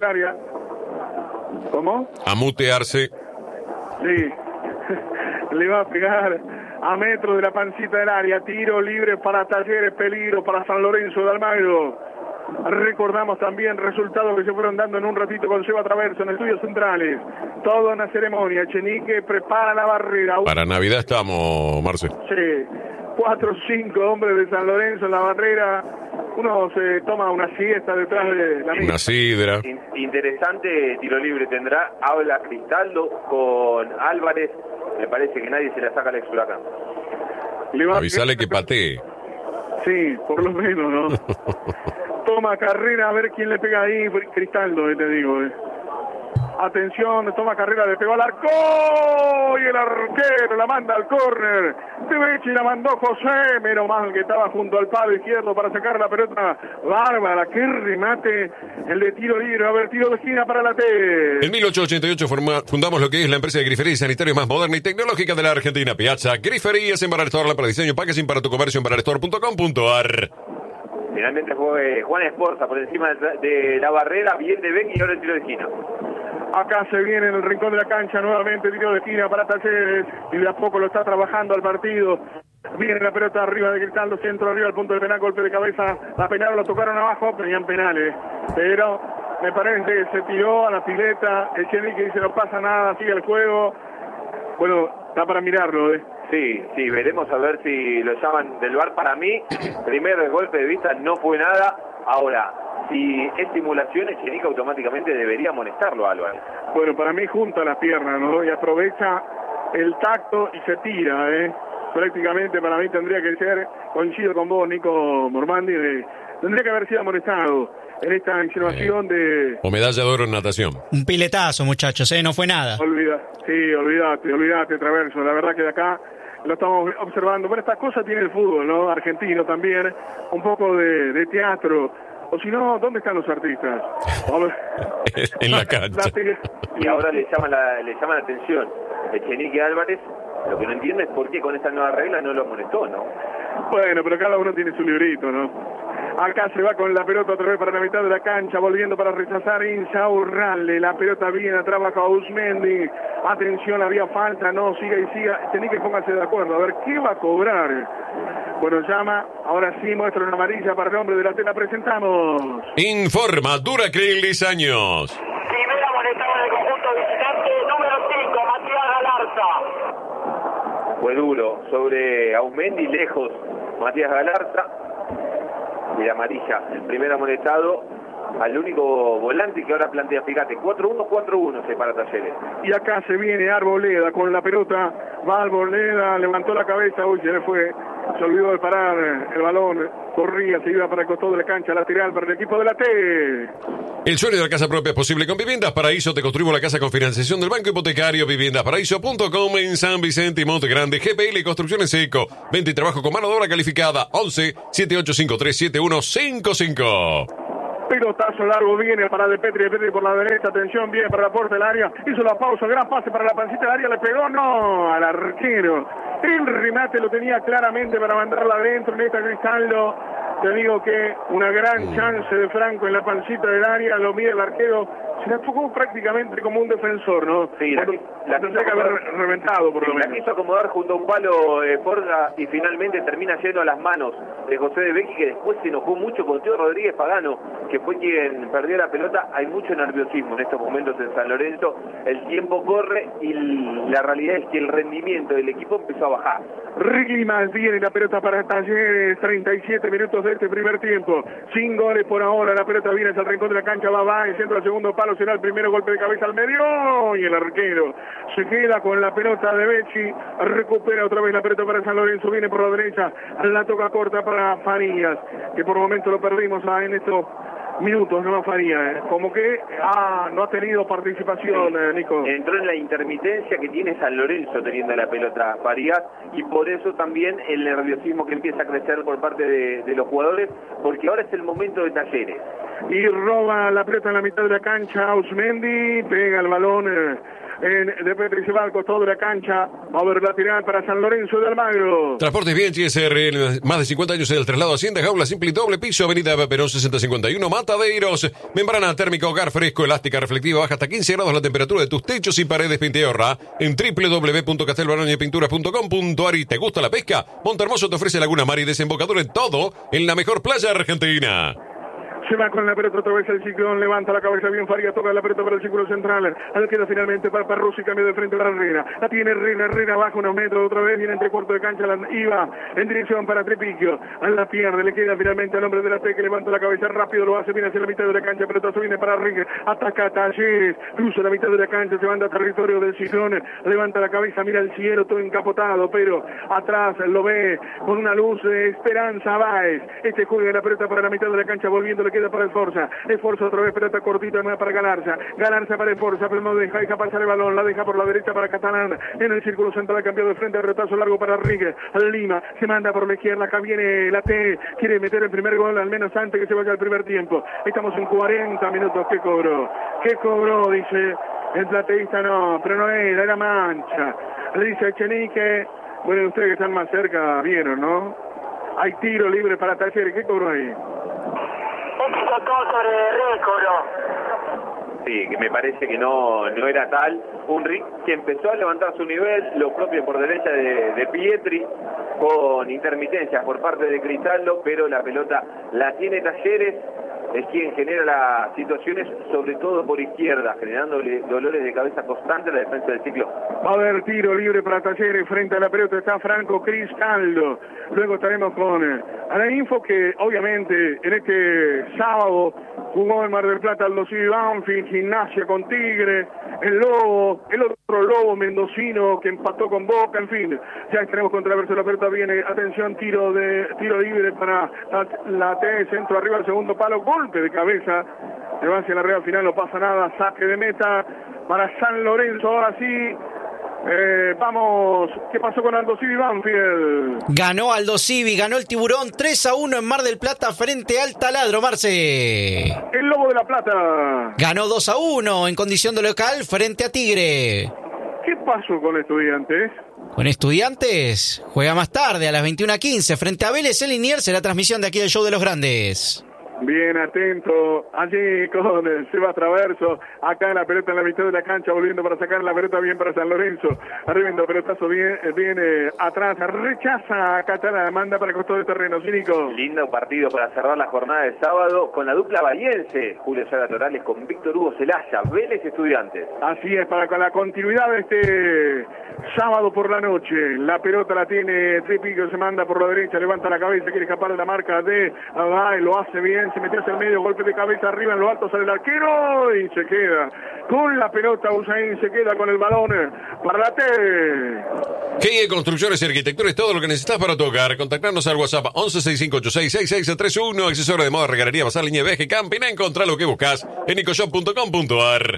¿Cómo? A mutearse. Sí, le va a pegar a metro de la pancita del área, tiro libre para Talleres, peligro para San Lorenzo de Almagro. Recordamos también resultados que se fueron dando en un ratito con Seba Traverso en Estudios Centrales. Todo en la ceremonia. Echenique prepara la barrera. Para Navidad estamos, Marce. Sí, 4 o 5 hombres de San Lorenzo en la barrera. Uno se toma una siesta detrás de la misma. Una sidra. Interesante tiro libre tendrá. Habla Cristaldo con Álvarez. Me parece que nadie se la saca al ex Huracán. Avisale que patee. Sí, por lo menos, ¿no? Toma carrera a ver quién le pega ahí. Cristaldo, te digo, Atención, toma carrera, le pegó al arco y el arquero la manda al córner. De Becci la mandó José, menos mal que estaba junto al palo izquierdo para sacar la pelota. Bárbara, qué remate el de tiro libre. A ver, tiro de esquina para la T. En 1888 fundamos lo que es la empresa de grifería y sanitarios más moderna y tecnológica de la Argentina. Piazza Griferías en Baralestor, para diseño, packaging para tu comercio en baralestor.com.ar. Finalmente fue Juan Esforza por encima de la barrera, bien de Becci y ahora el tiro de esquina. Acá se viene en el rincón de la cancha nuevamente tiro de esquina para Talleres y de a poco lo está trabajando al partido. Viene la pelota arriba de Cristaldo, centro arriba al punto del penal, golpe de cabeza, la penal, lo tocaron abajo, tenían penales, pero me parece que se tiró a la pileta, el Echenique dice no pasa nada, sigue el juego. Bueno, está para mirarlo, Sí, veremos a ver si lo llaman del VAR. Para mí, primer golpe de vista no fue nada. Ahora, si es simulación, Echenique automáticamente debería amonestarlo, Álvaro. Bueno, para mí junta las piernas, ¿no? Y aprovecha el tacto y se tira, prácticamente para mí tendría que ser, coincido con vos, Nico Mormandi, tendría que haber sido amonestado en esta insinuación de... O medalla de oro en natación. Un piletazo, muchachos, no fue nada. Olvídate, Traverso. La verdad que de acá lo estamos observando. Bueno, estas cosas tiene el fútbol, ¿no? Argentino también. Un poco de teatro. O si no, ¿dónde están los artistas? En la cancha. Y ahora le llama la atención Echenique Álvarez. Lo que no entiende es por qué con esta nueva regla no lo amonestó, ¿no? Bueno, pero cada uno tiene su librito, ¿no? Acá se va con la pelota otra vez para la mitad de la cancha, volviendo para rechazar Insaurralde. La pelota viene atrás bajo a Usmendi. Atención, había falta, no, siga y siga. Tenía que póngase de acuerdo, a ver qué va a cobrar. Bueno, llama, ahora sí muestra una amarilla para el hombre de la tela, presentamos. Informa Duracril Años. Primera amonestada del conjunto visitante, número 5, Matías Galarza. Fue duro sobre Ausmendi, lejos Matías Galarza. De amarilla, el primer amonestado al único volante que ahora plantea, fíjate, 4-1 se para Talleres. Y acá se viene Arboleda con la pelota, va Arboleda, levantó la cabeza, uy, se le fue, se olvidó de parar el balón, corría, se iba para el costado de la cancha, lateral para el equipo de la T. El sueño de la casa propia es posible con Viviendas Paraíso. Te construimos la casa con financiación del Banco Hipotecario. Viviendasparaíso.com en San Vicente y Monte Grande. GPL Construcciones Eco. Venta y trabajo con mano de obra calificada. 11 7853 7155. Pelotazo largo viene para De Petri por la derecha, atención, viene para la puerta del área, hizo la pausa, gran pase para la pancita del área, le pegó, no, al arquero. El remate lo tenía claramente para mandarla adentro en esta Cristaldo. Te digo que una gran chance de Franco en la pancita del área, lo mide el arquero, se la tocó prácticamente como un defensor, ¿no? Sí, la tendría que haber reventado por lo menos. La quiso acomodar junto a un palo Forga y finalmente termina yendo a las manos de José de Becchi, que después se enojó mucho con Teo Rodríguez Pagano, que fue quien perdió la pelota. Hay mucho nerviosismo en estos momentos en San Lorenzo, el tiempo corre y la realidad es que el rendimiento del equipo empezó a bajar. Ricky más viene la pelota para Talleres, 37 minutos de este primer tiempo, sin goles por ahora, la pelota viene hacia el rincón de la cancha, va, y centro al segundo palo, será el primero golpe de cabeza al medio, y el arquero se queda con la pelota de Becchi, recupera otra vez la pelota para San Lorenzo, viene por la derecha, la toca corta para Farías, que por momento lo perdimos en estos minutos, no Farías, como que no ha tenido participación, Nico. Entró en la intermitencia que tiene San Lorenzo teniendo la pelota Farías, y por eso también el nerviosismo que empieza a crecer por parte de los jugadores, porque ahora es el momento de Talleres. Y roba la pelota en la mitad de la cancha, Ausmendi, pega el balón de Petri, se va al costado de la cancha, va a ver lateral para San Lorenzo de Almagro. Transportes Bien, GSR, más de 50 años en el traslado Hacienda, jaula simple y doble piso, avenida Perón 6051, Mataderos, membrana térmica, hogar fresco, elástica, reflectiva, baja hasta 15 grados la temperatura de tus techos y paredes, pinta y ahorra en www.castelbarañepinturas.com.ar. ¿Y te gusta la pesca? Montehermoso te ofrece Laguna Mar y desembocador en todo, en la mejor playa argentina. Se va con la pelota otra vez el Ciclón, levanta la cabeza bien Faría, toca la pelota para el círculo central, queda finalmente para Parrusi, cambio de frente para Herrera, la tiene Herrera baja unos metros, otra vez viene entre cuarto de cancha, iba en dirección para Trepicchio, la pierde, le queda finalmente al hombre de la T, que levanta la cabeza rápido, lo hace bien hacia la mitad de la cancha, pelota viene para Ríguez, ataca Talleres, cruza la mitad de la cancha, se manda a territorio del Ciclón, levanta la cabeza, mira el cielo todo encapotado, pero atrás lo ve con una luz de Esperanza Báez, juega la pelota para la mitad de la cancha, volviendo, le queda para Esforza otra vez, pelota cortita para Galarza para Esforza, pero no deja pasar el balón, la deja por la derecha para Catalán, en el círculo central cambiado de frente, retazo largo para Ríguez, Lima, se manda por la izquierda, acá viene la T, quiere meter el primer gol, al menos antes que se vaya el primer tiempo, estamos en 40 minutos, ¿qué cobró? Dice el plateísta, no, pero no era mancha, le dice Echenique, bueno, ustedes que están más cerca, vieron, ¿no? Hay tiro libre para Talleres, ¿qué cobró ahí? Sí, que me parece que no era tal. Un Rick que empezó a levantar su nivel, lo propio por derecha de Pietri, con intermitencias por parte de Cristaldo, pero la pelota la tiene Talleres, es quien genera las situaciones, sobre todo por izquierda, generándole dolores de cabeza constantes a la defensa del Ciclo. Va a haber tiro libre para Talleres, frente a la pelota está Franco Cristaldo. Luego estaremos con a la info que obviamente en este sábado jugó en Mar del Plata Aldo Civi Banfield, Gimnasia con Tigre, el Lobo, el otro Lobo mendocino que empató con Boca, en fin, ya tenemos contraverso, la pelota viene, atención, tiro libre para la T, centro arriba al segundo palo, golpe de cabeza, se va hacia la red final, no pasa nada, saque de meta para San Lorenzo, ahora sí. Vamos, ¿qué pasó con Aldo Civi Banfield? Ganó Aldo Civi, ganó el Tiburón 3-1 en Mar del Plata frente al Taladro, Marce. El Lobo de la Plata ganó 2-1 en condición de local frente a Tigre. ¿Qué pasó con Estudiantes? Con Estudiantes juega más tarde a las 21:15 frente a Vélez en Liniers, la transmisión de aquí del Show de los Grandes. Bien atento, allí con Seba Traverso, acá la pelota en la mitad de la cancha, volviendo para sacar la pelota bien para San Lorenzo, arriba pelotazo viene atrás, rechaza Catala, manda para el costado del terreno, cínico. Lindo partido para cerrar la jornada de sábado con la dupla bahiense, Julio Saga Torales con Víctor Hugo Celaya, Vélez Estudiantes. Así es, para con la continuidad de este sábado por la noche, la pelota la tiene Tripico, se manda por la derecha, levanta la cabeza, quiere escapar de la marca de Abay, lo hace bien, se metió hacia el medio, golpe de cabeza arriba en lo alto, sale el arquero y se queda con la pelota. Usain se queda con el balón para la T. GIE Construcciones y Arquitectura es todo lo que necesitas para tocar. Contactarnos al WhatsApp 1165866631, accesorio de moda, regarería, basar, línea de viaje, camping. Encontrá lo que buscas en ecoshop.com.ar.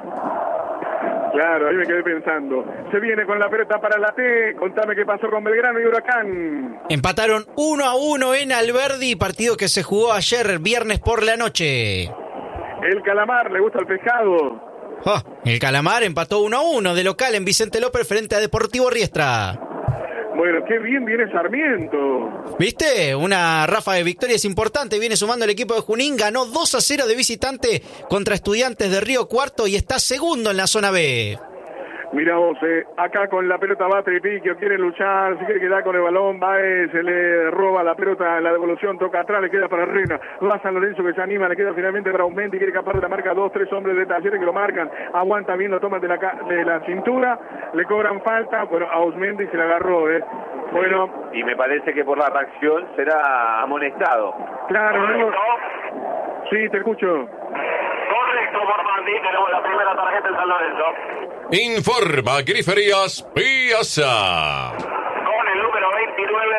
Claro, ahí me quedé pensando. Se viene con la pelota para la T. Contame qué pasó con Belgrano y Huracán. Empataron 1-1 en Alberdi, partido que se jugó ayer, viernes por la noche. El Calamar, ¿le gusta el pescado? El Calamar empató 1-1 de local en Vicente López frente a Deportivo Riestra. Bueno, qué bien viene Sarmiento. ¿Viste? Una ráfaga de victorias importante. Viene sumando el equipo de Junín. Ganó 2-0 de visitante contra Estudiantes de Río Cuarto y está segundo en la zona B. Mira vos, acá con la pelota va Tripiquio, quiere luchar, si quiere quedar con el balón, se le roba la pelota, la devolución, toca atrás, le queda para Rena, va San Lorenzo que se anima, le queda finalmente para Aumenti, quiere escapar de la marca, 2-3 hombres de Talleres que lo marcan, aguanta bien, lo toman de la cintura, le cobran falta, bueno, a Aumenti se le agarró, Bueno. Y me parece que por la reacción será amonestado. Claro, ¿no? Sí, te escucho. Correcto, Mormandi, tenemos la primera tarjeta en San Lorenzo. Informa Griferías Piazza. Con el número 29,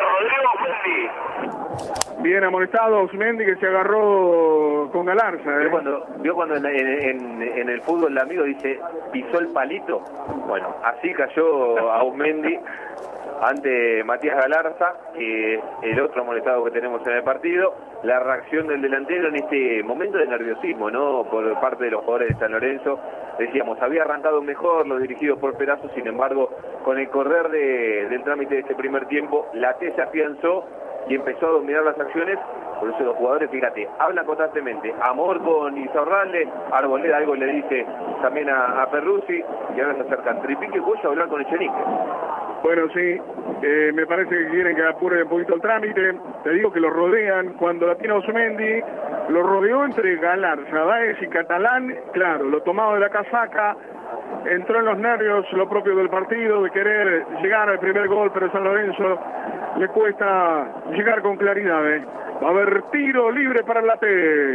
Rodrigo Mendy. Bien amonestado Osmendi que se agarró con Galarza. ¿Vio cuando en el fútbol el amigo dice pisó el palito? Bueno, así cayó a Osmendi ante Matías Galarza, que es el otro amonestado que tenemos en el partido. La reacción del delantero en este momento de nerviosismo, ¿no? Por parte de los jugadores de San Lorenzo. Decíamos, había arrancado mejor los dirigidos por Perazo, sin embargo, con el correr del trámite de este primer tiempo, la T se afianzó y empezó a dominar las acciones. Por eso los jugadores, fíjate, hablan constantemente. Amor con Izarralde, Arboleda algo le dice también a Perruzzi, y ahora se acercan Tripique y Cuyo a hablar con Echenique. Bueno, sí, me parece que quieren que apure un poquito el trámite. Te digo que lo rodean. Cuando la tiene Osmendi, lo rodeó entre Galarza, Báez y Catalán. Claro, lo tomado de la casaca. Entró en los nervios lo propio del partido, de querer llegar al primer gol, pero San Lorenzo le cuesta llegar con claridad. Va a haber tiro libre para la T.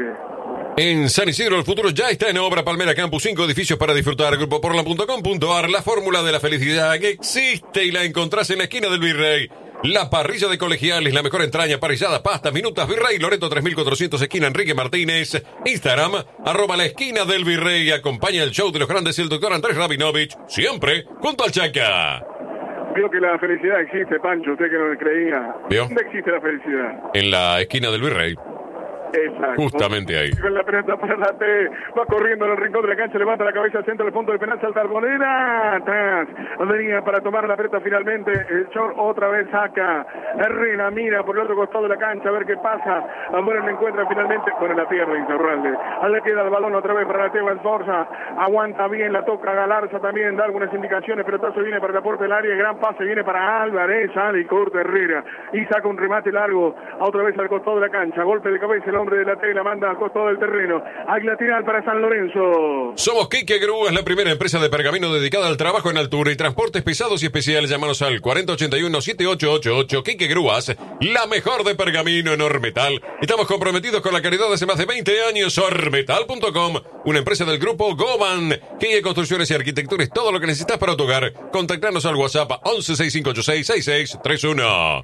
En San Isidro el futuro ya está en obra. Palmera Campus, 5 edificios para disfrutar. Grupoporlan.com.ar. La fórmula de la felicidad que existe y la encontrás en la esquina del Virrey. La parrilla de Colegiales, la mejor entraña, parrillada, pasta, minutas, Virrey, Loreto 3400, esquina Enrique Martínez. Instagram, @la esquina del Virrey. Acompaña el show de los grandes el doctor Andrés Rabinovich, siempre junto al Chaca. Vio que la felicidad existe, Pancho, usted que no le creía. ¿Vio? ¿Dónde existe la felicidad? En la esquina del Virrey. Exacto. Justamente ahí. Con la pelota para la T, va corriendo en el rincón de la cancha, levanta la cabeza al centro del punto de penal, salta Arboleda, atrás, venía para tomar la pelota finalmente, el short otra vez saca, Herrera mira por el otro costado de la cancha a ver qué pasa, bueno, le encuentra finalmente, bueno, la tierra Insaurralde, le queda el balón otra vez para la T, Esforza, aguanta bien, la toca Galarza también, da algunas indicaciones, pelotazo viene para el aporte del área, gran pase viene para Álvarez, sale y corta Herrera, y saca un remate largo, otra vez al costado de la cancha, golpe de cabeza, hombre de la T, la manda al costado del terreno. Hay lateral para San Lorenzo. Somos Quique Grúas, la primera empresa de pergamino dedicada al trabajo en altura y transportes pesados y especiales. Llámanos al 4081-7888. Quique Grúas, la mejor de pergamino en Ormetal. Estamos comprometidos con la calidad hace más de 20 años. Ormetal.com, una empresa del grupo Goban. Quique Construcciones y Arquitectura es todo lo que necesitas para tu hogar. Contactarnos al WhatsApp 1165866631.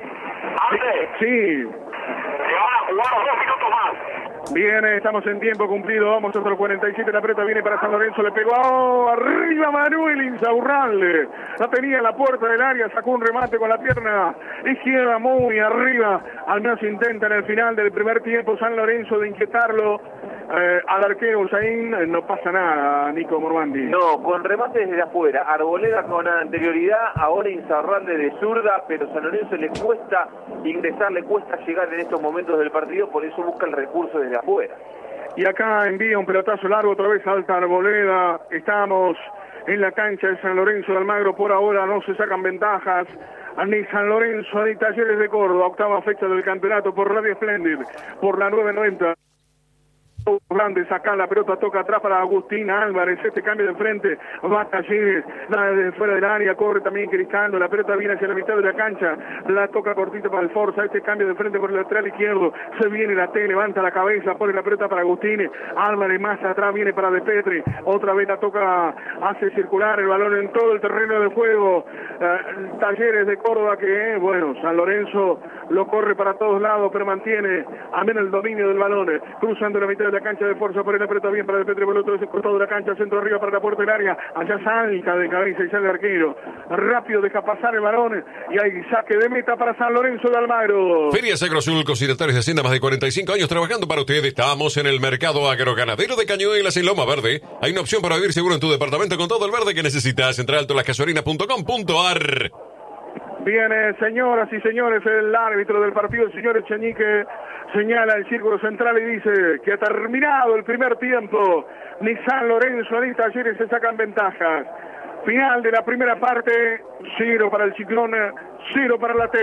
Sí. Se van a jugar 2 minutos más. Bien, estamos en tiempo cumplido. Vamos hasta los 47. La pelota viene para San Lorenzo. Le pegó arriba Manuel Insaurralde. La tenía en la puerta del área. Sacó un remate con la pierna izquierda muy arriba. Al menos intenta en el final del primer tiempo San Lorenzo de inquietarlo. Al arquero Usain no pasa nada, Nico Mormandi. No, con remates desde afuera. Arboleda con anterioridad, ahora Insaurralde de zurda, pero San Lorenzo le cuesta ingresar, le cuesta llegar en estos momentos del partido, por eso busca el recurso desde afuera. Y acá envía un pelotazo largo, otra vez alta Arboleda. Estamos en la cancha de San Lorenzo de Almagro, por ahora no se sacan ventajas. Ni San Lorenzo ni Talleres de Córdoba, octava fecha del campeonato por Radio Splendid, por la 990. Grande, saca la pelota, toca atrás para Agustín Álvarez, este cambio de frente, va Talleres, desde fuera del área, corre también Cristando, la pelota viene hacia la mitad de la cancha, la toca cortita para el Forza, este cambio de frente por el lateral izquierdo, se viene la T, levanta la cabeza, pone la pelota para Agustín Álvarez, más atrás viene para De Petri, otra vez la toca, hace circular el balón en todo el terreno de juego, Talleres de Córdoba que, bueno, San Lorenzo lo corre para todos lados, pero mantiene al menos el dominio del balón, cruzando la mitad de la cancha de Forza, por la pelota bien para el Petri, por el otro costado de la cancha, centro arriba para la puerta del área, allá salta de cabeza y sale el arquero, rápido deja pasar el balón y hay saque de meta para San Lorenzo de Almagro. Ferias Agrosul, consignatarios de Hacienda, más de 45 años trabajando para usted. Estamos en el mercado agroganadero de Cañuelas en Loma Verde. Hay una opción para vivir seguro en tu departamento con todo el verde que necesitas. Entra altolascasorinas.com.ar. Viene, señoras y señores, el árbitro del partido, el señor Echenique, señala el círculo central y dice que ha terminado el primer tiempo. Ni San Lorenzo ni Talleres se sacan ventajas. Final de la primera parte, 0 para el Ciclón, 0 para la T.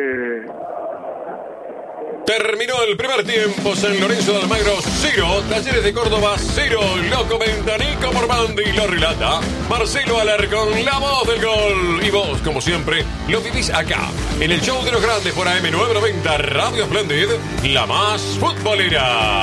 Terminó el primer tiempo, San Lorenzo de Almagro 0, Talleres de Córdoba 0. Lo comenta Nico Mormandi, lo relata Marcelo Alarcón, la voz del gol. Y vos, como siempre, lo vivís acá, en el show de los grandes por AM990, Radio Splendid, la más futbolera.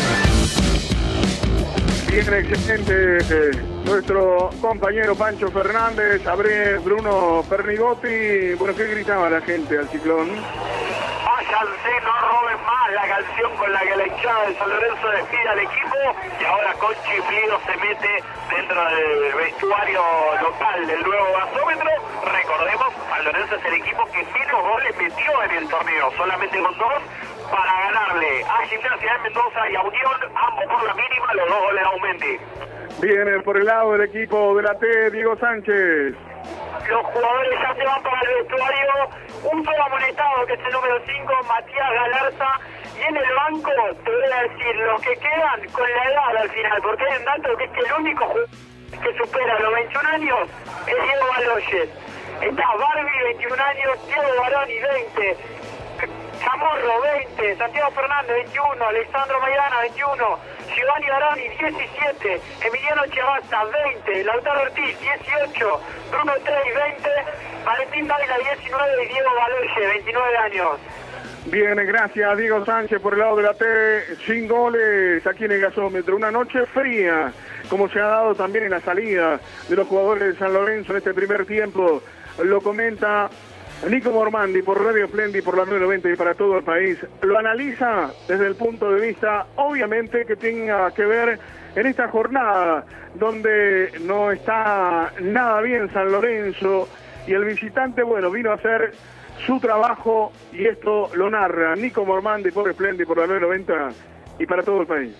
Bien, excelente. Nuestro compañero Pancho Fernández, abre Bruno Pernigotti. Bueno, ¿qué gritaba la gente al Ciclón? Váyanse, no roben más, la canción con la que la hinchada de San Lorenzo despide al equipo, y ahora con chiflido se mete dentro del vestuario local del nuevo gasómetro. Recordemos, San Lorenzo es el equipo que menos goles metió en el torneo, solamente con 2, para ganarle a Gimnasia de Mendoza y a Unión, ambos por la mínima, los 2 goles de Aumenti. Viene por el lado del equipo de la T, Diego Sánchez. Los jugadores ya se van para el vestuario, un solo amonestado que es el número 5, Matías Galarza, y en el banco, te voy a decir, los que quedan con la edad al final, porque hay un dato que es que el único jugador que supera los 21 años es Diego Baloyes. Está Barbie, 21 años, Diego Baroni, 20, Chamorro, 20, Santiago Fernández, 21, Alessandro Maidana, 21, Giovanni Baroni, 17, Emiliano Chiavazza, 20, Lautaro Ortiz, 18, Bruno Trey, 20, Valentín Dávila, 19 y Diego Baloye, 29 años. Bien, gracias Diego Sánchez por el lado de la T, sin goles aquí en el gasómetro. Una noche fría, como se ha dado también en la salida de los jugadores de San Lorenzo en este primer tiempo. Lo comenta Nico Mormandi por Radio Splendid, por la 990 y para todo el país. Lo analiza desde el punto de vista, obviamente, que tenga que ver en esta jornada donde no está nada bien San Lorenzo y el visitante, bueno, vino a hacer su trabajo y esto lo narra Nico Mormandi por Splendid, por la 990 y para todo el país.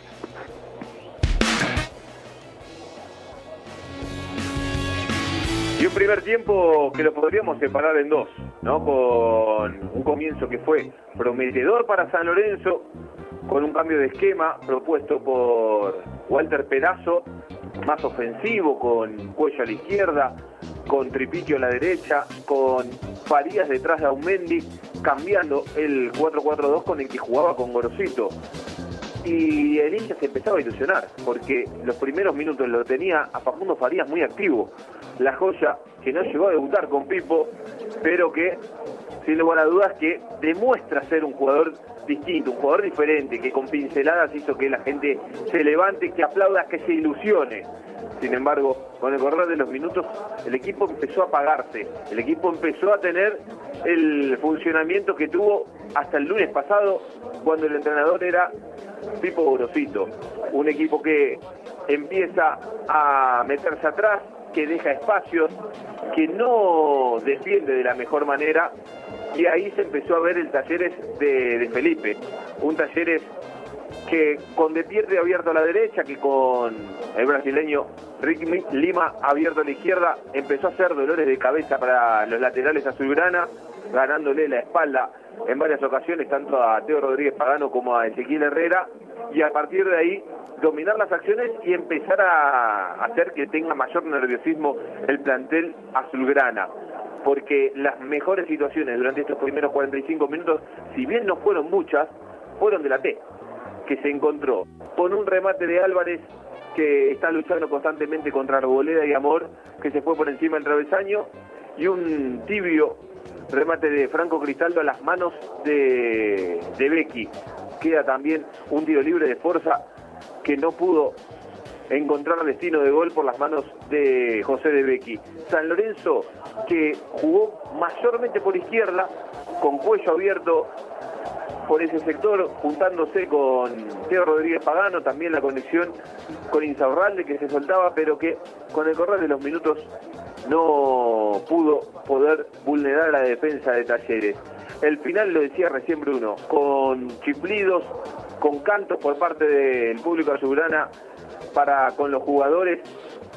Y un primer tiempo que lo podríamos separar en 2, ¿no? Con un comienzo que fue prometedor para San Lorenzo, con un cambio de esquema propuesto por Walter Perazo, más ofensivo, con Cuello a la izquierda, con Tripiquio a la derecha, con Farías detrás de Aumendi, cambiando el 4-4-2 con el que jugaba con Gorosito. y el hincha se empezaba a ilusionar, porque los primeros minutos lo tenía a Facundo Farías muy activo, la joya que no llegó a debutar con Pipo, pero que sin lugar a dudas que demuestra ser un jugador distinto, un jugador diferente, que con pinceladas hizo que la gente se levante, que aplauda, que se ilusione. Sin embargo, con el correr de los minutos, el equipo empezó a apagarse, el equipo empezó a tener el funcionamiento que tuvo hasta el lunes pasado, cuando el entrenador era Pipo Gorosito. Un equipo que empieza a meterse atrás, que deja espacios, que no defiende de la mejor manera, y ahí se empezó a ver el Talleres de Felipe, un Talleres que con De Pietri abierto a la derecha, que con el brasileño Ricky Lima abierto a la izquierda, empezó a hacer dolores de cabeza para los laterales azulgrana, ganándole la espalda en varias ocasiones, tanto a Teo Rodríguez Pagano como a Ezequiel Herrera, y a partir de ahí dominar las acciones y empezar a hacer que tenga mayor nerviosismo el plantel azulgrana, porque las mejores situaciones durante estos primeros 45 minutos, si bien no fueron muchas, fueron de la T, que se encontró con un remate de Álvarez, que está luchando constantemente contra Arboleda y Amor, que se fue por encima del travesaño, y un tibio remate de Franco Cristaldo a las manos de Becchi. Queda también un tiro libre de Forza que no pudo encontrar destino de gol por las manos de José de Becchi. San Lorenzo, que jugó mayormente por izquierda, con cuello abierto por ese sector, juntándose con Teo Rodríguez Pagano, también la conexión con Insaurralde, que se soltaba, pero que con el correr de los minutos no pudo poder vulnerar la defensa de Talleres. El final lo decía recién Bruno, con chiflidos, con cantos por parte del público azulgrana para con los jugadores,